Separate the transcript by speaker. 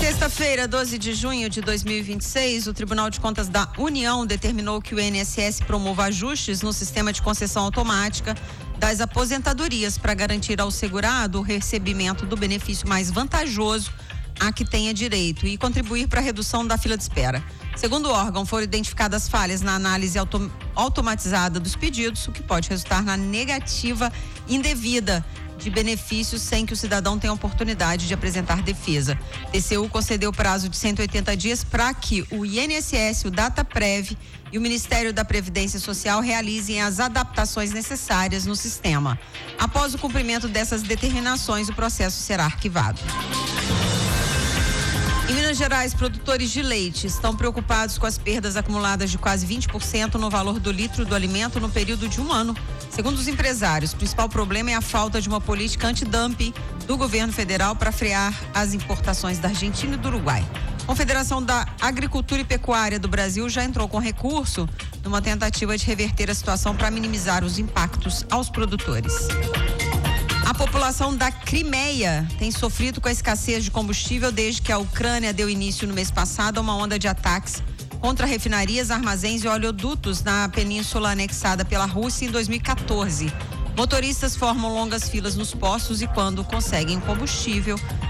Speaker 1: Sexta-feira, 12 de junho de 2026, o Tribunal de Contas da União determinou que o INSS promova ajustes no sistema de concessão automática das aposentadorias para garantir ao segurado o recebimento do benefício mais vantajoso a que tenha direito e contribuir para a redução da fila de espera. Segundo o órgão, foram identificadas falhas na análise automatizada dos pedidos, o que pode resultar na negativa indevida de benefícios sem que o cidadão tenha oportunidade de apresentar defesa. TCU concedeu prazo de 180 dias para que o INSS, o Dataprev e o Ministério da Previdência Social realizem as adaptações necessárias no sistema. Após o cumprimento dessas determinações, o processo será arquivado. Em Minas Gerais, produtores de leite estão preocupados com as perdas acumuladas de quase 20% no valor do litro do alimento no período de um ano. Segundo os empresários, o principal problema é a falta de uma política antidumping do governo federal para frear as importações da Argentina e do Uruguai. A Confederação da Agricultura e Pecuária do Brasil já entrou com recurso numa tentativa de reverter a situação para minimizar os impactos aos produtores. A população da Crimeia tem sofrido com a escassez de combustível desde que a Ucrânia deu início no mês passado a uma onda de ataques contra refinarias, armazéns e oleodutos na península anexada pela Rússia em 2014. Motoristas formam longas filas nos postos e, quando conseguem combustível,